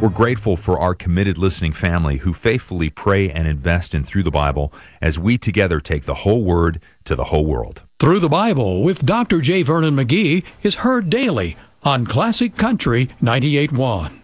We're grateful for our committed listening family who faithfully pray and invest in Through the Bible as we together take the whole Word to the whole world. Through the Bible with Dr. J. Vernon McGee is heard daily on Classic Country 98.1.